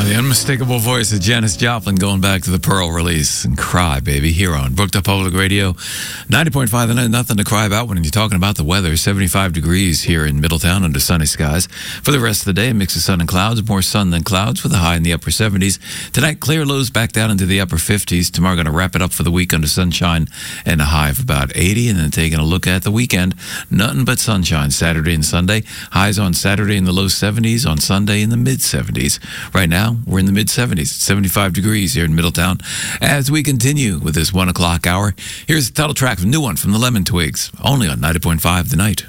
The unmistakable voice of Janis Joplin going back to the Pearl release and Cry Baby here on Brookdale Public Radio 90.5 The Night. Nothing to cry about when you're talking about the weather. 75 degrees here in Middletown under sunny skies. For the rest of the day, a mix of sun and clouds, more sun than clouds with a high in the upper 70s. Tonight, clear lows back down into the upper 50s. Tomorrow, going to wrap it up for the week under sunshine and a high of about 80. And then taking a look at the weekend, nothing but sunshine Saturday and Sunday. Highs on Saturday in the low 70s, on Sunday in the mid 70s. Right now, we're in the mid-70s, 75 degrees here in Middletown. As we continue with this 1 o'clock hour, here's the title track, a new one from the Lemon Twigs, only on 90.5 The Night.